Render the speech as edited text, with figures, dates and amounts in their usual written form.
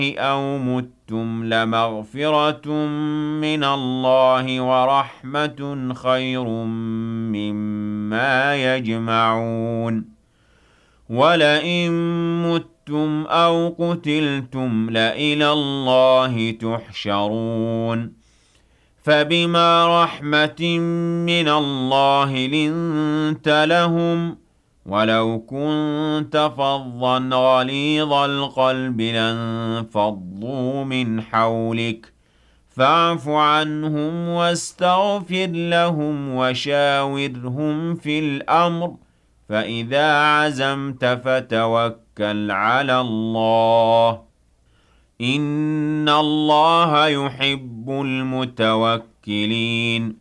أَوْ مُتُّمْ لَمَغْفِرَةٌ مِّنَ اللَّهِ وَرَحْمَةٌ خَيْرٌ مِّمَّا يَجْمَعُونَ وَلَئِن مُّتُّمْ أَوْ قُتِلْتُمْ لَإِلَى اللَّهِ تُحْشَرُونَ فَبِمَا رَحْمَةٍ مِّنَ اللَّهِ لِنتَ لَهُمْ وَلَوْ كُنتَ فَظًّا غَلِيظَ الْقَلْبِ لَانفَضُّوا مِنْ حَوْلِكَ فَاعْفُ عَنْهُمْ وَاسْتَغْفِرْ لَهُمْ وَشَاوِرْهُمْ فِي الْأَمْرِ فَإِذَا عَزَمْتَ فَتَوَكَّلْ عَلَى اللَّهِ ۚ إِنَّ اللَّهَ يُحِبُّ الْمُتَوَكِّلِينَ